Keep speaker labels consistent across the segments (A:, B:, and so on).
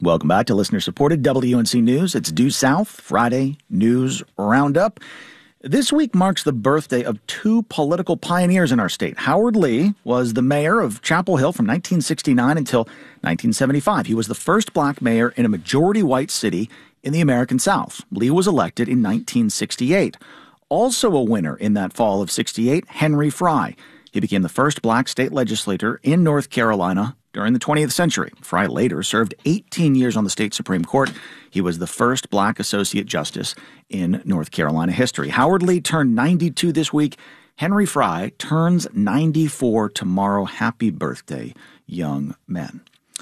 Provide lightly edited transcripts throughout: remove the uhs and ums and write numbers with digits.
A: Welcome back to listener-supported WNC News. It's Due South Friday News Roundup. This week marks the birthday of two political pioneers in our state. Howard Lee was the mayor of Chapel Hill from 1969 until 1975. He was the first black mayor in a majority-white city in the American South. Lee was elected in 1968. Also a winner in that fall of 68, Henry Fry. He became the first black state legislator in North Carolina during the 20th century. Fry later served 18 years on the state Supreme Court. He was the first black associate justice in North Carolina history. Howard Lee turned 92 this week. Henry Fry turns 94 tomorrow. Happy birthday, young men.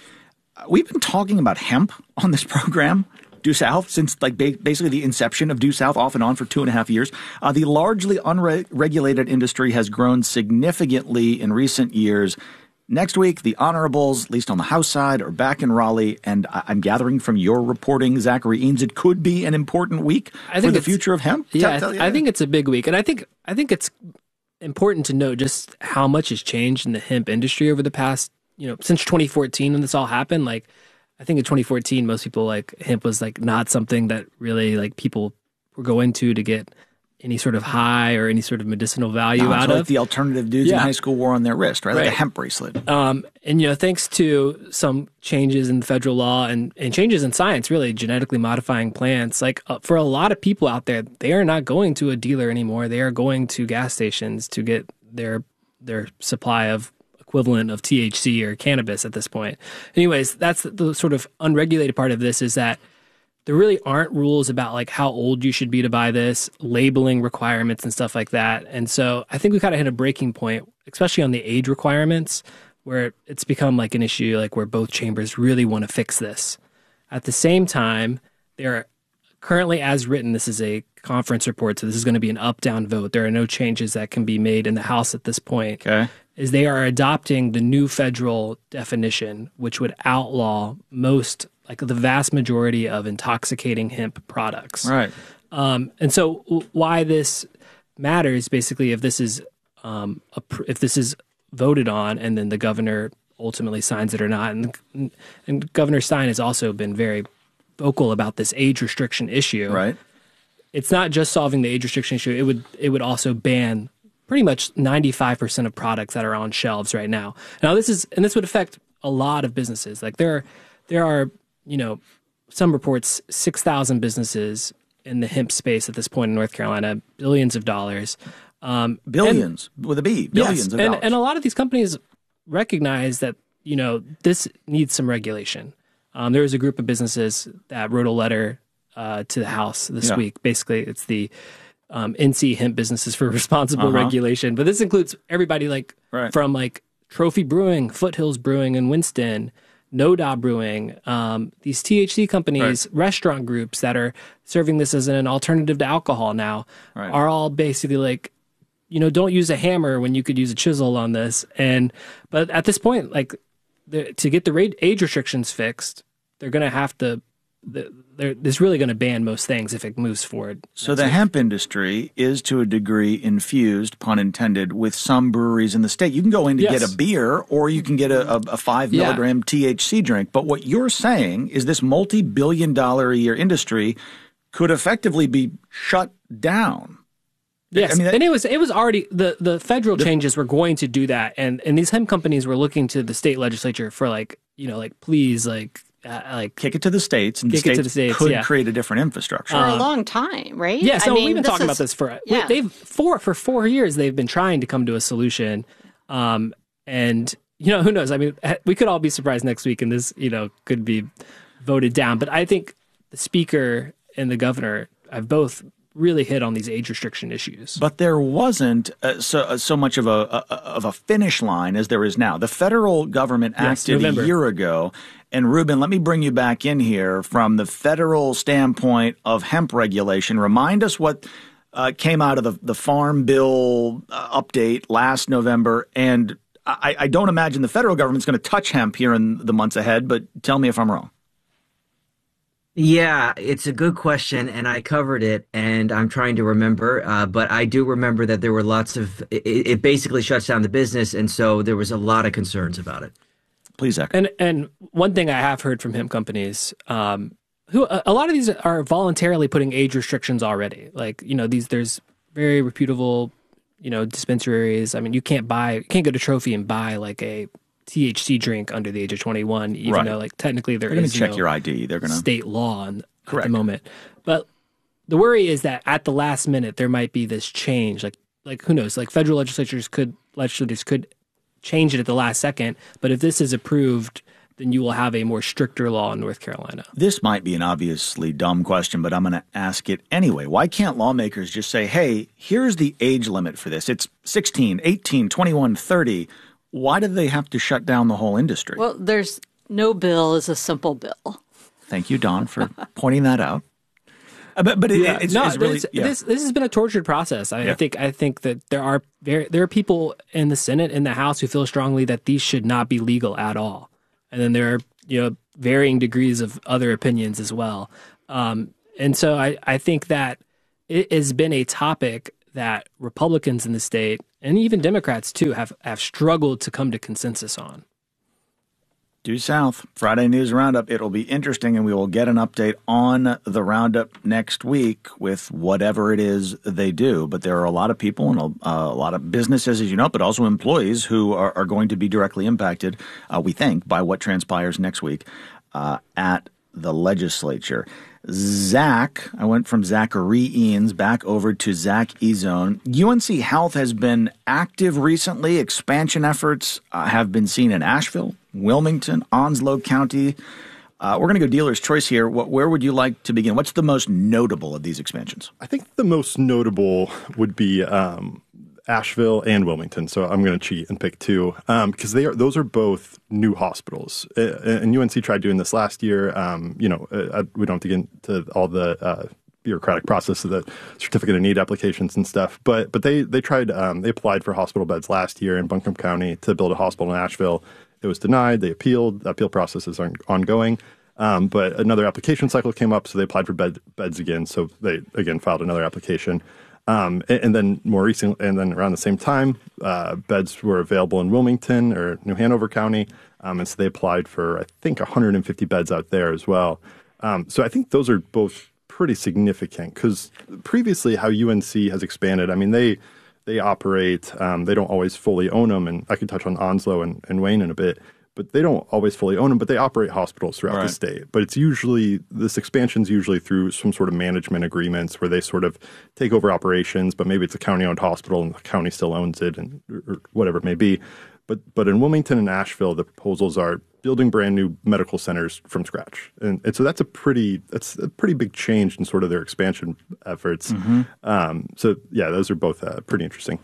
A: We've been talking about hemp on this program, Due South, since basically the inception of Due South, off and on for 2.5 years. The largely unregulated industry has grown significantly in recent years. Next week, the Honorables, at least on the House side, are back in Raleigh, and I'm gathering from your reporting, Zachary Eames, it could be an important week for the future of hemp.
B: Yeah, I think it's a big week, and I think it's important to note just how much has changed in the hemp industry over the past, since 2014 when this all happened. I think in 2014, most people hemp was not something that really people were going to get any sort of high or any sort of medicinal value out of.
A: The alternative dudes in high school wore on their wrist, right? Like a hemp bracelet.
B: And thanks to some changes in federal law and changes in science, really genetically modifying plants, for a lot of people out there, they are not going to a dealer anymore. They are going to gas stations to get their supply of equivalent of THC or cannabis at this point. Anyways, that's the sort of unregulated part of this, is that there really aren't rules about how old you should be to buy this, labeling requirements and stuff like that. And so I think we kind of hit a breaking point, especially on the age requirements, where it's become an issue where both chambers really want to fix this. At the same time, there are currently, as written, this is a conference report, so this is going to be an up-down vote. There are no changes that can be made in the House at this point.
A: Okay.
B: Is they are adopting the new federal definition, which would outlaw most, the vast majority of intoxicating hemp products.
A: Right.
B: And so why this matters, basically, if this is voted on and then the governor ultimately signs it or not. And Governor Stein has also been very vocal about this age restriction issue.
A: Right.
B: It's not just solving the age restriction issue. It would also ban pretty much 95% of products that are on shelves right now. Now this would affect a lot of businesses. There are some reports 6,000 businesses in the hemp space at this point in North Carolina, billions of dollars.
A: Billions with a B, billions of dollars.
B: And a lot of these companies recognize that, this needs some regulation. There was a group of businesses that wrote a letter to the House this week. Basically, it's the NC Hemp Businesses for Responsible Regulation. But this includes everybody from Trophy Brewing, Foothills Brewing in Winston, Noda Brewing, these THC companies, restaurant groups that are serving this as an alternative to alcohol now are all basically don't use a hammer when you could use a chisel on this. But at this point, to get the age restrictions fixed, they're going to have to. It's really going to ban most things if it moves forward.
A: So the hemp industry is, to a degree, infused, pun intended, with some breweries in the state. You can go in to get a beer, or you can get a 5 milligram THC drink. But what you're saying is this multi-billion-dollar-a-year industry could effectively be shut down.
B: Yes, and it was already the federal changes were going to do that, and these hemp companies were looking to the state legislature for please
A: kick it to the states, and the states could create a different infrastructure
C: for a long time, right?
B: Yeah, so we've been talking about this for 4 years. They've been trying to come to a solution, and who knows? We could all be surprised next week, and this could be voted down. But I think the speaker and the governor have both really hit on these age restriction issues.
A: But there wasn't so much of a finish line as there is now. The federal government acted a year ago. And Ruben, let me bring you back in here from the federal standpoint of hemp regulation. Remind us what came out of the Farm Bill update last November. And I don't imagine the federal government's going to touch hemp here in the months ahead, but tell me if I'm wrong.
D: Yeah, it's a good question, and I covered it, and I'm trying to remember, but I do remember that there were lots of, it basically shuts down the business, and so there was a lot of concerns about it.
A: Please, Zach.
B: And one thing I have heard from hemp companies, who a lot of these are voluntarily putting age restrictions already. Like, there's very reputable, dispensaries. I mean, you can't go to Trophy and buy like a THC drink under the age of 21, even though like technically they're
A: going to check your ID. They're going to
B: state law at the moment. But the worry is that at the last minute there might be this change. Like who knows? Like federal legislators could change it at the last second. But if this is approved, then you will have a more stricter law in North Carolina.
A: This might be an obviously dumb question, but I'm going to ask it anyway. Why can't lawmakers just say, hey, here's the age limit for this. It's 16, 18, 21, 30. Why do they have to shut down the whole industry?
C: Well, there's no bill is a simple bill.
A: Thank you, Don, for pointing that out. It's really
B: this has been a tortured process. I think that there are people in the Senate and the House who feel strongly that these should not be legal at all, and then there are varying degrees of other opinions as well. And so I think that it has been a topic that Republicans in the state and even Democrats too have struggled to come to consensus on.
A: Due South, Friday News Roundup. It'll be interesting, and we will get an update on the Roundup next week with whatever it is they do. But there are a lot of people and a lot of businesses, as you know, but also employees who are going to be directly impacted, we think, by what transpires next week at the legislature. Zach, I went from Zachary Eanes back over to Zach Ezone. UNC Health has been active recently. Expansion efforts have been seen in Asheville, Wilmington, Onslow County. We're going to go dealer's choice here. Where would you like to begin? What's the most notable of these expansions?
E: I think the most notable would be Asheville and Wilmington. So I'm going to cheat and pick two because those are both new hospitals. And UNC tried doing this last year. We don't have to get into all the bureaucratic process of the certificate of need applications and stuff. But they tried. They applied for hospital beds last year in Buncombe County to build a hospital in Asheville. It was denied. They appealed. The appeal process is ongoing. But another application cycle came up, so they applied for beds again. So they again filed another application. And then more recently, and then around the same time, beds were available in Wilmington or New Hanover County. And so they applied for, I think, 150 beds out there as well. So I think those are both pretty significant because previously how UNC has expanded, I mean, they operate, they don't always fully own them. And I could touch on Onslow and Wayne in a bit. But they don't always fully own them, but they operate hospitals throughout the state. But it's usually, this expansion's usually through some sort of management agreements where they sort of take over operations, but maybe it's a county-owned hospital and the county still owns it or whatever it may be. But in Wilmington and Asheville, the proposals are building brand new medical centers from scratch. And so that's a pretty big change in sort of their expansion efforts. Mm-hmm. So yeah, those are both pretty interesting.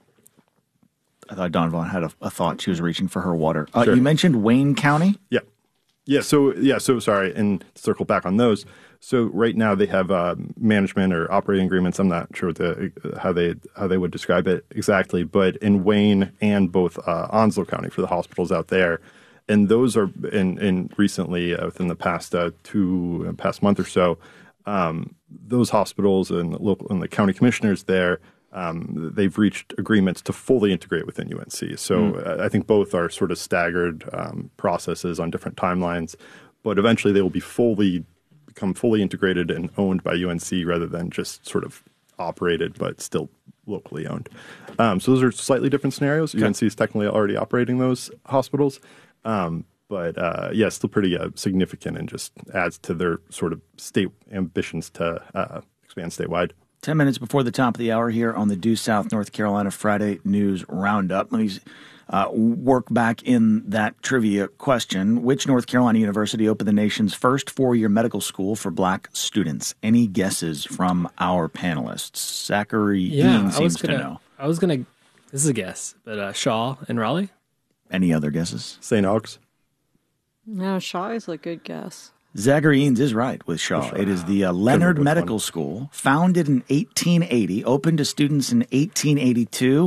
A: I thought Dawn Vaughn had a thought. She was reaching for her water.
E: Sure.
A: You mentioned Wayne County?
E: Yeah. So sorry. And to circle back on those. So right now they have management or operating agreements. I'm not sure how they would describe it exactly. But in Wayne and both Onslow County for the hospitals out there, and those are in recently within the past month or so, those hospitals and the county commissioners there. They've reached agreements to fully integrate within UNC. So I think both are sort of staggered processes on different timelines, but eventually they will become fully integrated and owned by UNC rather than just sort of operated but still locally owned. So those are slightly different scenarios. Okay. UNC is technically already operating those hospitals, but still pretty significant and just adds to their sort of state ambitions to expand statewide.
A: 10 minutes before the top of the hour here on the Due South North Carolina Friday News Roundup. Let me work back in that trivia question. Which North Carolina university opened the nation's first four-year medical school for black students? Any guesses from our panelists? Zachary Eanes seems to know.
B: This is a guess, but Shaw in Raleigh?
A: Any other guesses?
E: St. Aug's?
C: No, Shaw is a good guess.
A: Zachary Eanes is right with Shaw. It is the Leonard Medical School, founded in 1880, opened to students in 1882.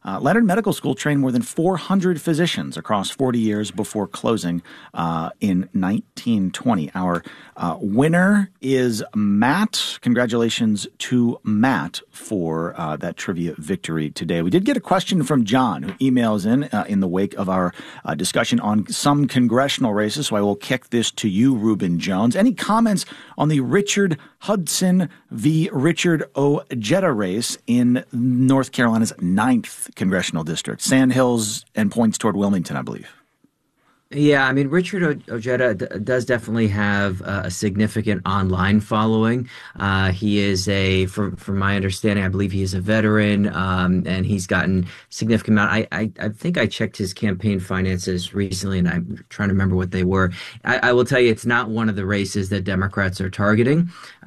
A: Leonard Medical School trained more than 400 physicians across 40 years before closing in 1920. Our winner is Matt. Congratulations to Matt for that trivia victory today. We did get a question from John, who emails in the wake of our discussion on some congressional races, so I will kick this to you, Reuben Jones. Any comments on the Richard Hudson v. Richard Ojeda race in North Carolina's 9th congressional district? Sandhills and points toward Wilmington, I believe.
D: Yeah, I mean, Richard Ojeda does definitely have a significant online following. He is from my understanding, I believe he is a veteran, and he's gotten significant amount. I think I checked his campaign finances recently, and I'm trying to remember what they were. I will tell you, it's not one of the races that Democrats are targeting.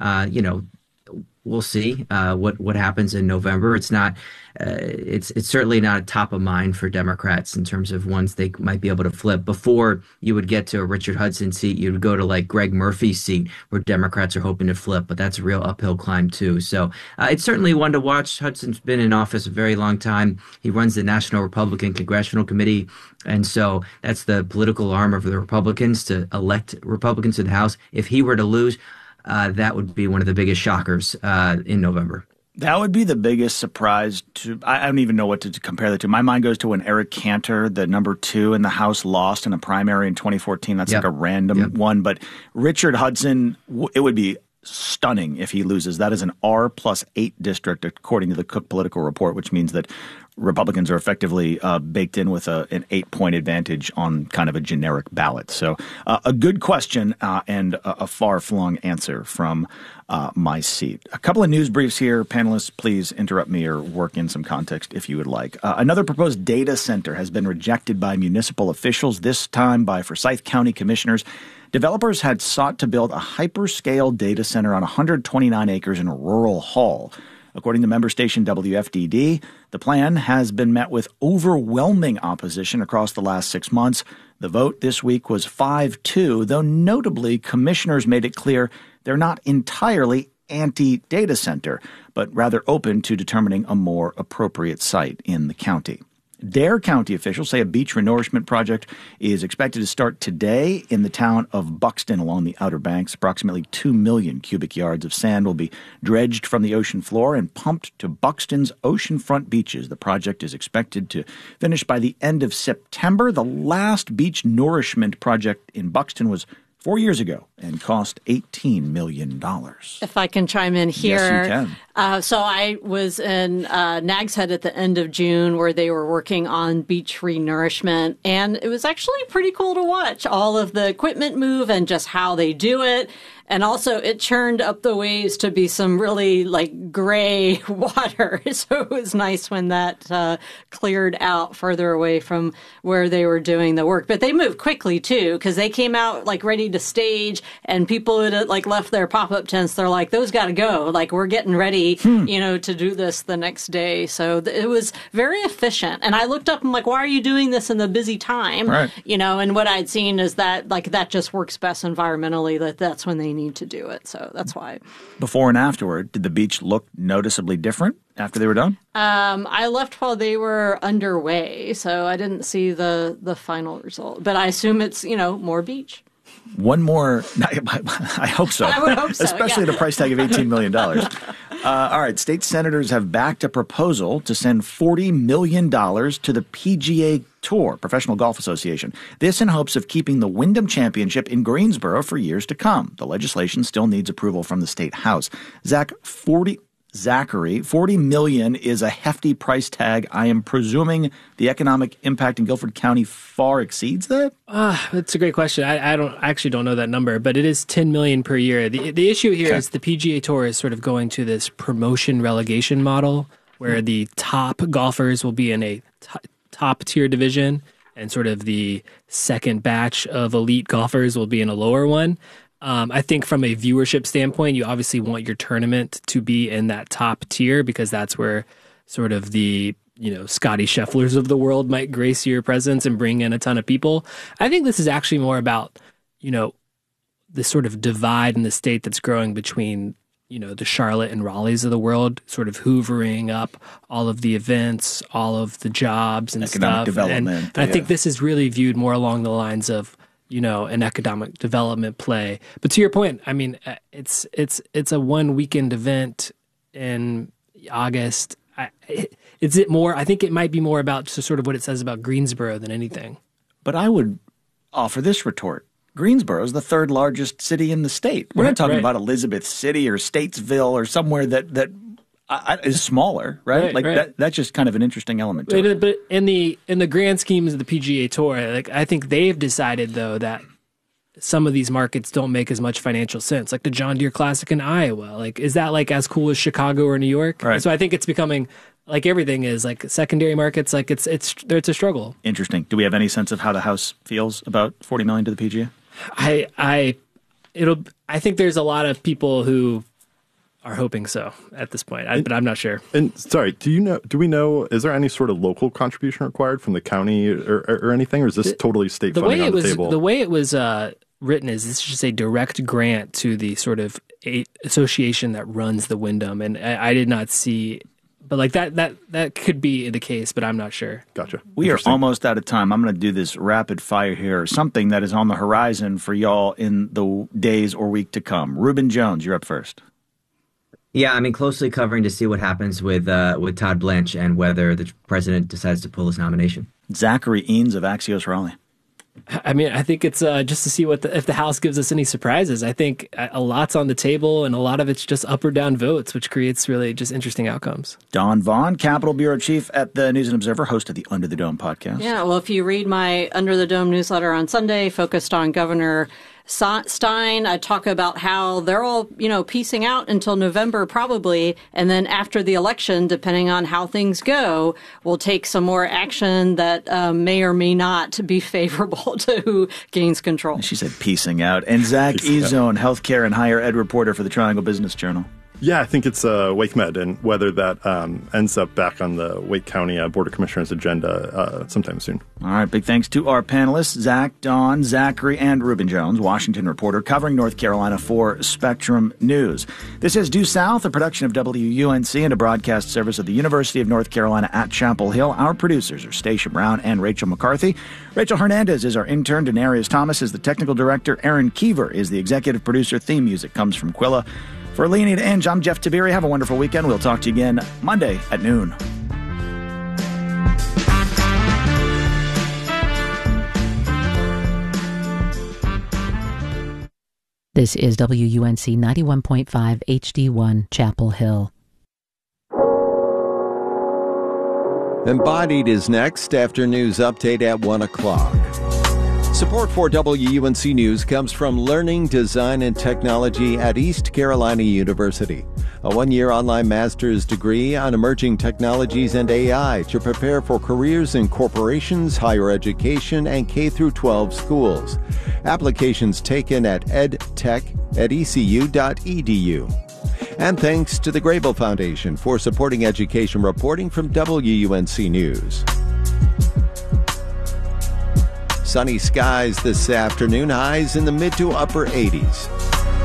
D: We'll see what happens in November. It's not. It's certainly not top of mind for Democrats in terms of ones they might be able to flip. Before you would get to a Richard Hudson seat, you'd go to like Greg Murphy's seat, where Democrats are hoping to flip, but that's a real uphill climb too. So it's certainly one to watch. Hudson's been in office a very long time. He runs the National Republican Congressional Committee, and so that's the political arm of the Republicans to elect Republicans to the House. If he were to lose, that would be one of the biggest shockers in November.
A: That would be the biggest surprise. I don't even know what to compare that to. My mind goes to when Eric Cantor, the number 2 in the House, lost in a primary in 2014. That's like a random one. But Richard Hudson, it would be stunning if he loses. That is an R+8 district, according to the Cook Political Report, which means that Republicans are effectively baked in with an 8-point advantage on kind of a generic ballot. So a good question and a far-flung answer from my seat. A couple of news briefs here. Panelists, please interrupt me or work in some context if you would like. Another proposed data center has been rejected by municipal officials, this time by Forsyth County commissioners. Developers had sought to build a hyperscale data center on 129 acres in rural Hall. According to member station WFDD, the plan has been met with overwhelming opposition across the last 6 months. The vote this week was 5-2, though notably commissioners made it clear they're not entirely anti-data center, but rather open to determining a more appropriate site in the county. Dare County officials say a beach renourishment project is expected to start today in the town of Buxton along the Outer Banks. Approximately 2 million cubic yards of sand will be dredged from the ocean floor and pumped to Buxton's oceanfront beaches. The project is expected to finish by the end of September. The last beach nourishment project in Buxton was 4 years ago and cost $18 million.
C: If I can chime in here.
A: Yes, you can.
C: So I was in Nags Head at the end of June where they were working on beach renourishment. And it was actually pretty cool to watch all of the equipment move and just how they do it. And also it churned up the waves to be some really like gray water. So it was nice when that cleared out further away from where they were doing the work. But they moved quickly too, because they came out like ready to stage and people had like left their pop-up tents. They're like, those got to go. Like we're getting ready, to do this the next day. So it was very efficient. And I looked up and like, why are you doing this in the busy time?
A: Right.
C: And what I'd seen is that like that just works best environmentally, that's when they need to do it. So that's why.
A: Before and afterward, did the beach look noticeably different after they were done?
C: I left while they were underway, so I didn't see the final result. But I assume it's, more beach.
A: One more. I hope so.
C: I would hope so,
A: Especially at a price tag of $18 million. All right. State senators have backed a proposal to send $40 million to the PGA Tour, Professional Golf Association. This in hopes of keeping the Wyndham Championship in Greensboro for years to come. The legislation still needs approval from the state house. Zachary, $40 million is a hefty price tag. I am presuming the economic impact in Guilford County far exceeds that?
B: That's a great question. I actually don't know that number, but it is $10 million per year. The issue here is the PGA Tour is sort of going to this promotion relegation model where the top golfers will be in a top tier division and sort of the second batch of elite golfers will be in a lower one. I think from a viewership standpoint, you obviously want your tournament to be in that top tier because that's where sort of the, Scotty Schefflers of the world might grace your presence and bring in a ton of people. I think this is actually more about, the sort of divide in the state that's growing between the Charlotte and Raleighs of the world, sort of hoovering up all of the events, all of the jobs and
A: economic
B: stuff.
A: development.
B: And I think this is really viewed more along the lines of, an economic development play. But to your point, I mean, it's a one weekend event in August. Is it more? I think it might be more about just sort of what it says about Greensboro than anything.
A: But I would offer this retort. Greensboro is the third largest city in the state. We're not talking about Elizabeth City or Statesville or somewhere that is smaller, right? That's just kind of an interesting element to it.
B: But in the grand schemes of the PGA Tour, I think they've decided though that some of these markets don't make as much financial sense, like the John Deere Classic in Iowa. Is that as cool as Chicago or New York?
A: Right.
B: So I think it's becoming like everything is secondary markets. It's a struggle.
A: Interesting. Do we have any sense of how the House feels about $40 million to the PGA?
B: I think there's a lot of people who are hoping so at this point, but I'm not sure.
E: And sorry, do we know, is there any sort of local contribution required from the county or anything, or is this totally state funding on the table?
B: The way it was written is this is just a direct grant to the sort of association that runs the Wyndham, and I did not see. But that could be the case, but I'm not sure.
E: Gotcha.
A: We are almost out of time. I'm going to do this rapid fire here. Something that is on the horizon for y'all in the days or week to come. Reuben Jones, you're up first.
D: Yeah, I mean, closely covering to see what happens with Todd Blanche and whether the president decides to pull his nomination.
A: Zachary Eanes of Axios Raleigh.
B: I mean, I think it's just to see if the House gives us any surprises. I think a lot's on the table, and a lot of it's just up or down votes, which creates really just interesting outcomes.
A: Don Vaughn, Capitol Bureau Chief at the News and Observer, host of the Under the Dome podcast.
C: Yeah, well, if you read my Under the Dome newsletter on Sunday, focused on Governor Stein, I talk about how they're all, piecing out until November probably. And then after the election, depending on how things go, we'll take some more action that may or may not be favorable to who gains control.
A: She said piecing out. And Zach Ezone, healthcare and higher ed reporter for the Triangle Business Journal.
E: Yeah, I think it's Wake Med, and whether that ends up back on the Wake County Board of Commissioners agenda sometime soon.
A: All right, big thanks to our panelists, Zach, Don, Zachary, and Reuben Jones, Washington reporter covering North Carolina for Spectrum News. This is Due South, a production of WUNC and a broadcast service of the University of North Carolina at Chapel Hill. Our producers are Stacia Brown and Rachel McCarthy. Rachel Hernandez is our intern. Denarius Thomas is the technical director. Aaron Keever is the executive producer. Theme music comes from Quilla. For Leonid Inge, I'm Jeff Tiberi. Have a wonderful weekend. We'll talk to you again Monday at noon.
F: This is WUNC 91.5 HD1 Chapel Hill.
G: Embodied is next after news update at 1 o'clock. Support for WUNC News comes from Learning, Design, and Technology at East Carolina University, a one-year online master's degree on emerging technologies and AI to prepare for careers in corporations, higher education, and K-12 schools. Applications taken at edtech@ecu.edu. And thanks to the Grable Foundation for supporting education reporting from WUNC News. Sunny skies this afternoon, highs in the mid to upper 80s.